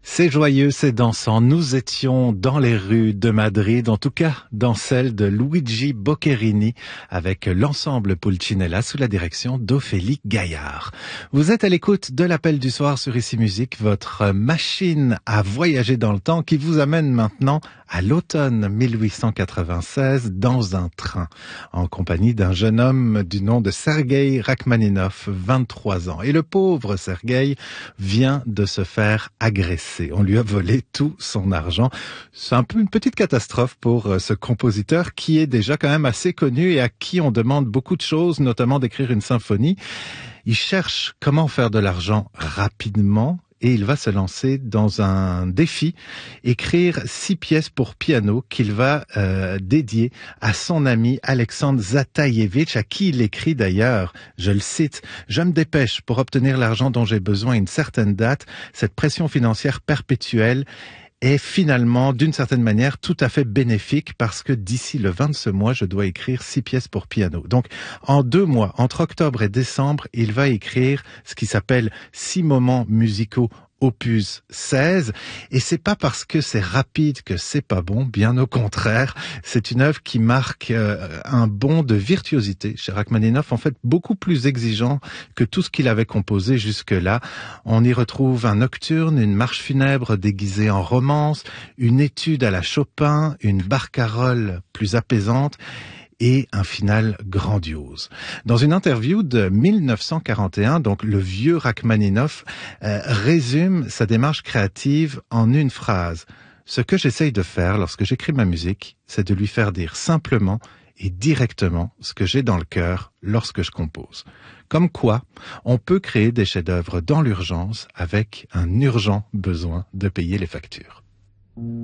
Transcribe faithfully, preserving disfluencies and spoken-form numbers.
C'est joyeux, c'est dansant. Nous étions dans les rues de Madrid, en tout cas dans celle de Luigi Boccherini, avec l'ensemble Pulcinella sous la direction d'Ophélie Gaillard. Vous êtes à l'écoute de l'Appel du soir sur Ici Musique, votre machine à voyager dans le temps qui vous amène maintenant à l'automne mille huit cent quatre-vingt-seize dans un train, en compagnie d'un jeune homme du nom de Sergueï Rachmaninov, vingt-trois ans. Et le pauvre Sergueï vient de se faire agresser. On lui a volé tout son argent. C'est un peu une petite catastrophe pour ce compositeur qui est déjà quand même assez connu et à qui on demande beaucoup de choses, notamment d'écrire une symphonie. Il cherche comment faire de l'argent rapidement. Et il va se lancer dans un défi, écrire six pièces pour piano qu'il va euh, dédier à son ami Alexandre Zataïevitch, à qui il écrit d'ailleurs, je le cite, « Je me dépêche pour obtenir l'argent dont j'ai besoin à une certaine date. Cette pression financière perpétuelle est finalement, d'une certaine manière, tout à fait bénéfique parce que d'ici le vingt de ce mois, je dois écrire six pièces pour piano. » Donc, en deux mois, entre octobre et décembre, il va écrire ce qui s'appelle six moments musicaux opus seize, et c'est pas parce que c'est rapide que c'est pas bon, bien au contraire. C'est une œuvre qui marque euh, un bond de virtuosité chez Rachmaninov, en fait beaucoup plus exigeant que tout ce qu'il avait composé jusque-là. On y retrouve un nocturne, une marche funèbre déguisée en romance, une étude à la Chopin, une barcarolle plus apaisante, et un final grandiose. Dans une interview de mille neuf cent quarante et un, donc le vieux Rachmaninov euh, résume sa démarche créative en une phrase. « Ce que j'essaye de faire lorsque j'écris ma musique, c'est de lui faire dire simplement et directement ce que j'ai dans le cœur lorsque je compose. » Comme quoi, on peut créer des chefs-d'œuvre dans l'urgence avec un urgent besoin de payer les factures.